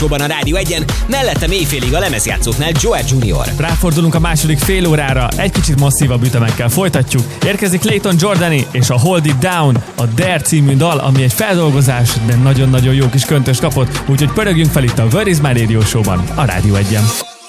a Rádió 1-en, mellettem éjfélig a lemezjátszóknál Joe Junior. Ráfordulunk a második fél órára, egy kicsit masszívabb ütemekkel folytatjuk. Érkezik Clayton Jordani és a Hold It Down, a Dare című dal, ami egy feldolgozás, de nagyon-nagyon jó kis köntös kapott, úgyhogy pörögjünk fel itt a Where Is My Radio Show-ban, a Rádió 1-en.